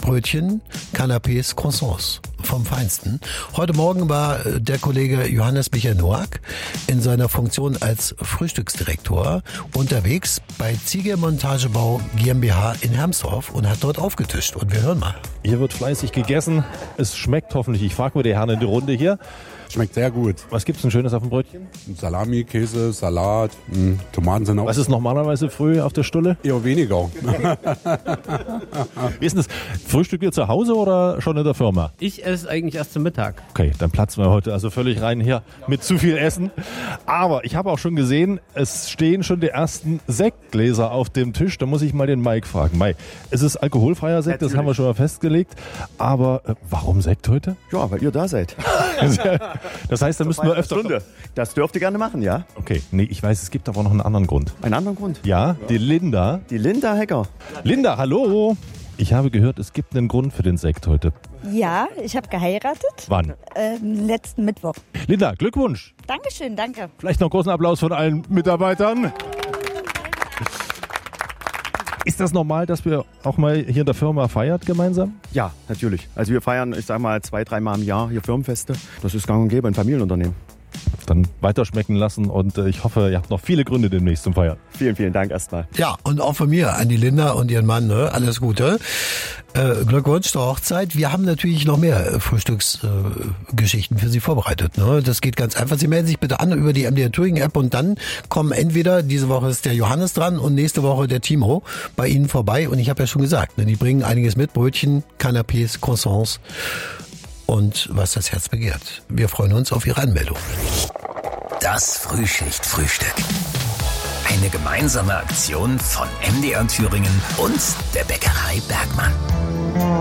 Brötchen, Canapés, Croissants vom Feinsten. Heute Morgen war der Kollege Johannes Michael Noack in seiner Funktion als Frühstücksdirektor unterwegs bei Ziege Montagebau GmbH in Hermsdorf und hat dort aufgetischt. Und wir hören mal. Hier wird fleißig gegessen. Es schmeckt hoffentlich. Ich frage mal die Herren in die Runde hier. Schmeckt sehr gut. Was gibt's denn Schönes auf dem Brötchen? Salami, Käse, Salat, Tomaten sind auch. Was ist normalerweise früh auf der Stulle? Eher weniger. Wie ist denn das? Frühstückt ihr zu Hause oder schon in der Firma? Ich esse eigentlich erst zum Mittag. Okay, dann platzen wir heute also völlig rein hier mit zu viel Essen. Aber ich habe auch schon gesehen, es stehen schon die ersten Sektgläser auf dem Tisch. Da muss ich mal den Mike fragen. Mike, es ist alkoholfreier Sekt, Natürlich. Das haben wir schon mal festgelegt. Aber warum Sekt heute? Ja, weil ihr da seid. Das heißt, da müssen wir öfter... Stunde. Das dürft ihr gerne machen, ja? Okay, nee, ich weiß, es gibt aber noch einen anderen Grund. Einen anderen Grund. Ja, die Linda. Die Linda Hecker. Linda, hallo. Ich habe gehört, es gibt einen Grund für den Sekt heute. Ja, ich habe geheiratet. Wann? Letzten Mittwoch. Linda, Glückwunsch. Dankeschön, danke. Vielleicht noch einen großen Applaus von allen Mitarbeitern. Ist das normal, dass wir auch mal hier in der Firma feiert gemeinsam? Ja, natürlich. Also wir feiern, ich sag mal, 2-3 Mal im Jahr hier Firmenfeste. Das ist gang und gäbe, ein Familienunternehmen. Dann weiterschmecken lassen und ich hoffe, ihr habt noch viele Gründe demnächst zum Feiern. Vielen, vielen Dank erstmal. Ja, und auch von mir an die Linda und ihren Mann, ne? Alles Gute. Glückwunsch zur Hochzeit. Wir haben natürlich noch mehr Frühstücksgeschichten für Sie vorbereitet. Ne? Das geht ganz einfach. Sie melden sich bitte an über die MDR Thüringen App und dann kommen entweder, diese Woche ist der Johannes dran und nächste Woche der Timo bei Ihnen vorbei. Und ich habe ja schon gesagt, ne, die bringen einiges mit. Brötchen, Canapés, Croissants und was das Herz begehrt. Wir freuen uns auf Ihre Anmeldung. Das Frühschicht-Frühstück. Eine gemeinsame Aktion von MDR Thüringen und der Bäckerei Bergmann.